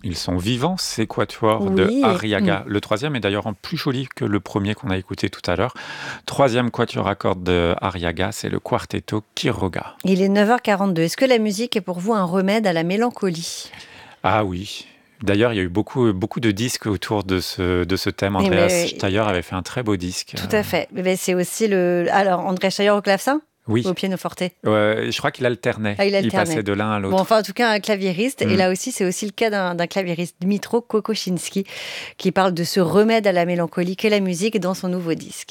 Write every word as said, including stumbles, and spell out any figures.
Ils sont vivants, ces quatuors Oui. de Arriaga. Mm. Le troisième est d'ailleurs plus joli que le premier qu'on a écouté tout à l'heure. Troisième quatuor à cordes de Arriaga, c'est le Quartetto Quiroga. Il est neuf heures quarante-deux. Est-ce que la musique est pour vous un remède à la mélancolie ? Ah oui. D'ailleurs, il y a eu beaucoup, beaucoup de disques autour de ce, de ce thème. Eh Andreas ben, Steyer avait fait un très beau disque. Tout à fait. Mais c'est aussi le. Alors, André Chaillot au clavecin ? Oui. Ou au pianoforte ? Ouais, je crois qu'il alternait. Ah, il il alternait. passait de l'un à l'autre. Bon, enfin, en tout cas, un claviériste. Mm. Et là aussi, c'est aussi le cas d'un, d'un claviériste, Dmytro Kokoschinski, qui parle de ce remède à la mélancolie qu'est la musique dans son nouveau disque.